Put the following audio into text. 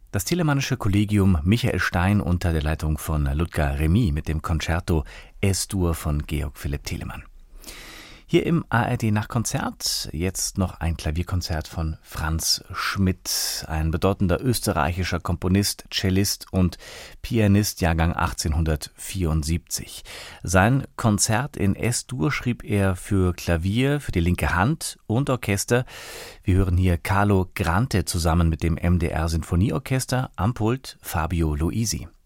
Das Telemannische Kollegium Michael Stein unter der Leitung von Ludger Remy mit dem Concerto Es-Dur von Georg Philipp Telemann. Hier im ARD Nachtkonzert jetzt noch ein Klavierkonzert von Franz Schmidt, ein bedeutender österreichischer Komponist, Cellist und Pianist, Jahrgang 1874. Sein Konzert in Es-Dur schrieb er für Klavier, für die linke Hand und Orchester. Wir hören hier Carlo Grante zusammen mit dem MDR Sinfonieorchester, am Pult Fabio Luisi.